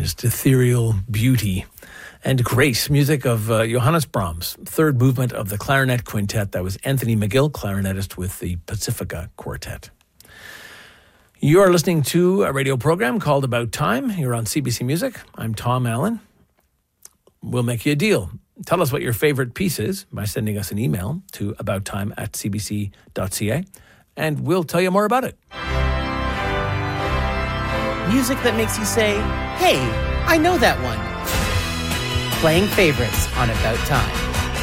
finest ethereal beauty and grace, music of Johannes Brahms, third movement of the clarinet quintet. That was Anthony McGill, clarinetist with the Pacifica Quartet. You are listening to a radio program called About Time. You're on CBC Music. I'm Tom Allen. We'll make you a deal. Tell us what your favorite piece is by sending us an email to abouttime@cbc.ca, and we'll tell you more about it. Music that makes you say, hey, I know that one. Playing favorites on About Time.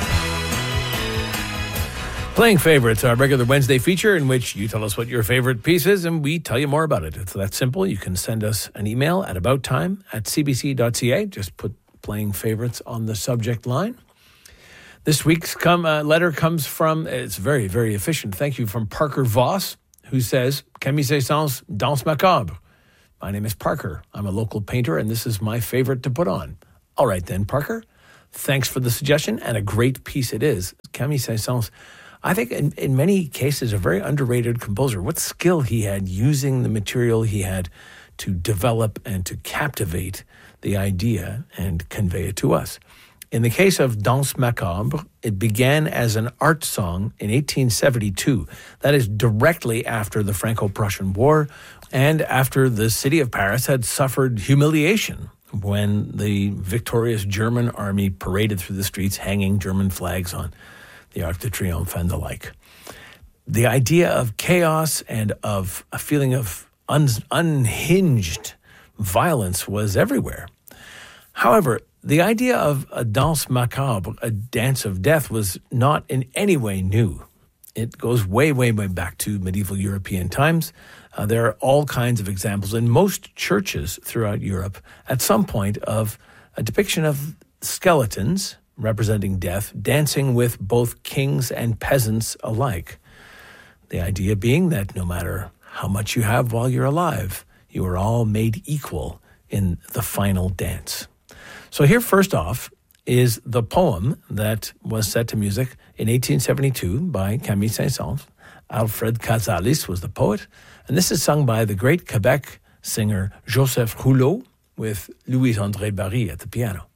Playing Favorites, our regular Wednesday feature in which you tell us what your favorite piece is and we tell you more about it. It's that simple. You can send us an email at abouttime@cbc.ca. Just put Playing Favorites on the subject line. This week's letter comes from, it's very, very efficient. Thank you, from Parker Voss, who says, Camille Saint-Saëns, Danse Macabre. My name is Parker. I'm a local painter, and this is my favorite to put on. All right then, Parker. Thanks for the suggestion, and a great piece it is. Camille Saint-Saëns, I think in many cases, a very underrated composer. What skill he had using the material he had to develop and to captivate the idea and convey it to us. In the case of Danse Macabre, it began as an art song in 1872. That is directly after the Franco-Prussian War and after the city of Paris had suffered humiliation when the victorious German army paraded through the streets hanging German flags on the Arc de Triomphe and the like. The idea of chaos and of a feeling of unhinged violence was everywhere. However, the idea of a danse macabre, a dance of death, was not in any way new. It goes way, way, way back to medieval European times. There are all kinds of examples in most churches throughout Europe at some point of a depiction of skeletons representing death, dancing with both kings and peasants alike. The idea being that no matter how much you have while you're alive, you are all made equal in the final dance. So here, first off, is the poem that was set to music in 1872 by Camille Saint-Saëns. Alfred Casalis was the poet, and this is sung by the great Quebec singer Joseph Rouleau with Louis-André Barry at the piano.